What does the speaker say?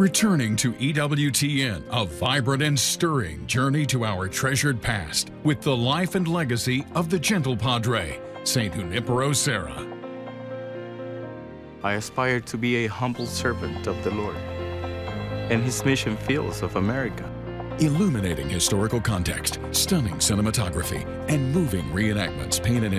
Returning to EWTN, a vibrant and stirring journey to our treasured past with the life and legacy of the gentle Padre, St. Junipero Serra. I aspire to be a humble servant of the Lord and His mission fields of America. Illuminating historical context, stunning cinematography, and moving reenactments paint an